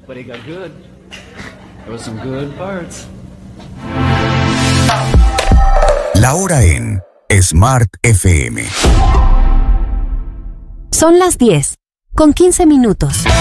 but it got good. There was some good parts. La hora en Smart FM. Son las 10, con 15 minutos.